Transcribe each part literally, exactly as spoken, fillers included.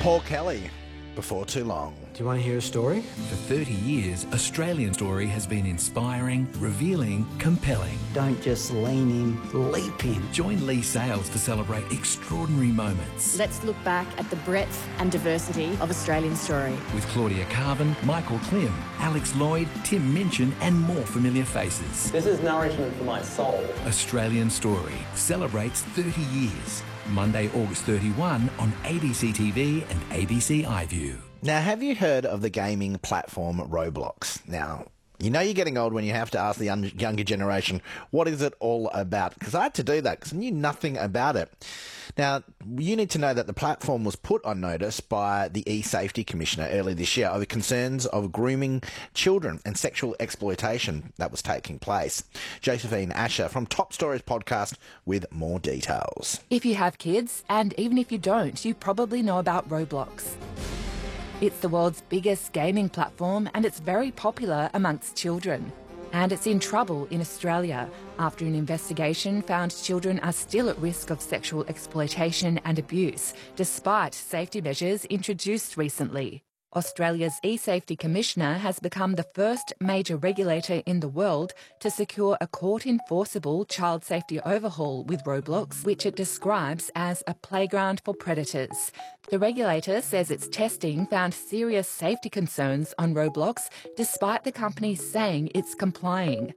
Paul Kelly, Before Too Long. Do you want to hear a story? For thirty years, Australian Story has been inspiring, revealing, compelling. Don't just lean in, leap in. Join Lee Sales to celebrate extraordinary moments. Let's look back at the breadth and diversity of Australian Story. With Claudia Carvin, Michael Klim, Alex Lloyd, Tim Minchin and more familiar faces. This is nourishment for my soul. Australian Story celebrates thirty years. Monday, August thirty-first on A B C T V and A B C iView. Now, have you heard of the gaming platform Roblox? Now, you know you're getting old when you have to ask the un- younger generation, what is it all about? Because I had to do that because I knew nothing about it. Now, you need to know that the platform was put on notice by the E-Safety Commissioner earlier this year over concerns of grooming children and sexual exploitation that was taking place. Josephine Asher from Top Stories podcast with more details. If you have kids, and even if you don't, you probably know about Roblox. It's the world's biggest gaming platform and it's very popular amongst children. And it's in trouble in Australia after an investigation found children are still at risk of sexual exploitation and abuse, despite safety measures introduced recently. Australia's E-Safety Commissioner has become the first major regulator in the world to secure a court-enforceable child safety overhaul with Roblox, which it describes as a playground for predators. The regulator says its testing found serious safety concerns on Roblox, despite the company saying it's complying.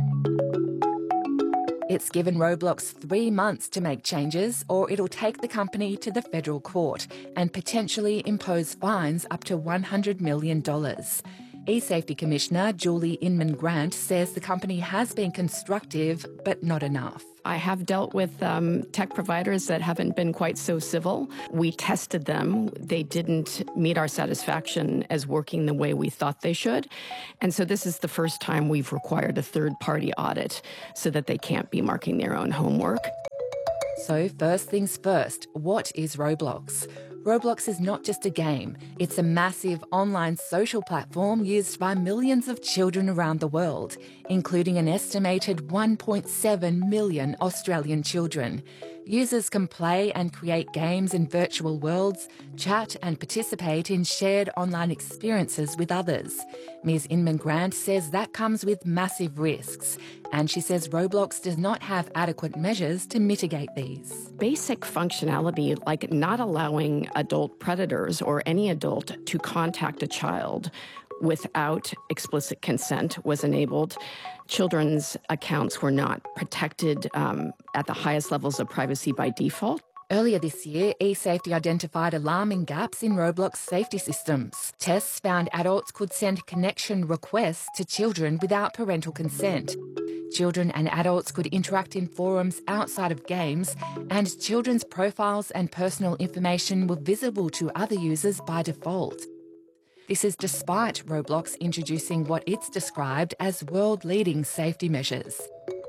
It's given Roblox three months to make changes, or it'll take the company to the federal court and potentially impose fines up to one hundred million dollars. E-Safety Commissioner Julie Inman-Grant says the company has been constructive, but not enough. I have dealt with um, tech providers that haven't been quite so civil. We tested them. They didn't meet our satisfaction as working the way we thought they should. And so this is the first time we've required a third-party audit so that they can't be marking their own homework. So first things first, what is Roblox? Roblox is not just a game. It's a massive online social platform used by millions of children around the world, including an estimated one point seven million Australian children. Users can play and create games in virtual worlds, chat and participate in shared online experiences with others. Miz Inman-Grant says that comes with massive risks, and she says Roblox does not have adequate measures to mitigate these. Basic functionality, like not allowing adult predators or any adult to contact a child without explicit consent, was enabled. Children's accounts were not protected um, at the highest levels of privacy by default. Earlier this year, E-Safety identified alarming gaps in Roblox safety systems. Tests found adults could send connection requests to children without parental consent. Children and adults could interact in forums outside of games, and children's profiles and personal information were visible to other users by default. This is despite Roblox introducing what it's described as world-leading safety measures.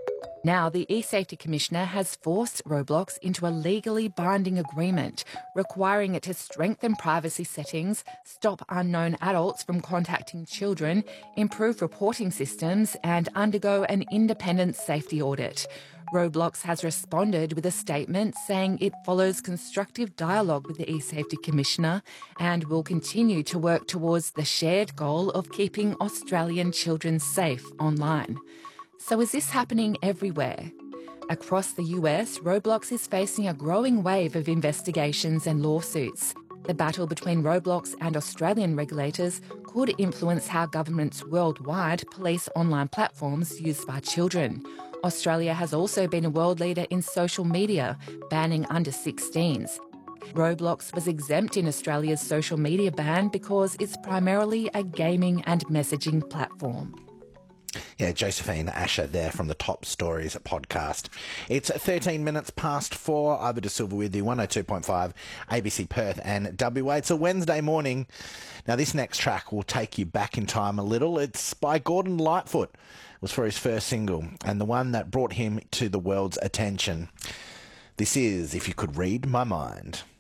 Now, the E-Safety Commissioner has forced Roblox into a legally binding agreement requiring it to strengthen privacy settings, stop unknown adults from contacting children, improve reporting systems, and undergo an independent safety audit. Roblox has responded with a statement saying it follows constructive dialogue with the E-Safety Commissioner and will continue to work towards the shared goal of keeping Australian children safe online. So is this happening everywhere? Across the U S, Roblox is facing a growing wave of investigations and lawsuits. The battle between Roblox and Australian regulators could influence how governments worldwide police online platforms used by children. Australia has also been a world leader in social media, banning under sixteens. Roblox was exempt in Australia's social media ban because it's primarily a gaming and messaging platform. Yeah, Josephine Asher there from the Top Stories podcast. It's thirteen minutes past four. Iva De Silva with you, one oh two point five A B C Perth and W A. It's a Wednesday morning. Now, this next track will take you back in time a little. It's by Gordon Lightfoot. It was for his first single and the one that brought him to the world's attention. This is If You Could Read My Mind.